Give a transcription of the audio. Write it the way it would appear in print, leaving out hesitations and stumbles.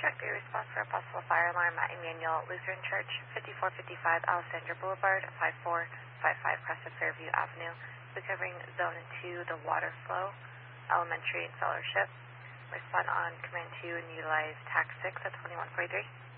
Check a response for a possible fire alarm at Emmanuel Lutheran Church, 5455 Alexandra Boulevard, 5455 Crescent Fairview Avenue. We're covering Zone 2, the water flow, elementary and fellowship. Respond on Command 2 and utilize TAC 6 at 2143.